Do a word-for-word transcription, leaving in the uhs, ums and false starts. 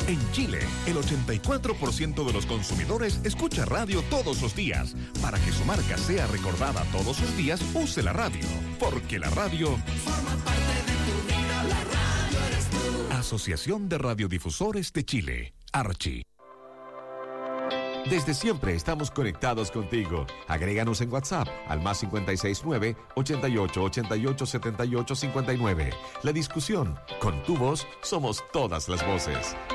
En Chile, el ochenta y cuatro por ciento de los consumidores escucha radio todos los días. Para que su marca sea recordada todos los días, use la radio. Porque la radio forma parte de tu vida, la radio eres tú. Asociación de Radiodifusores de Chile, Archi. Desde siempre estamos conectados contigo. Agréganos en WhatsApp al más cinco seis nueve, ochenta y ocho, ochenta y ocho, setenta y ocho, cincuenta y nueve. La discusión, con tu voz, somos todas las voces.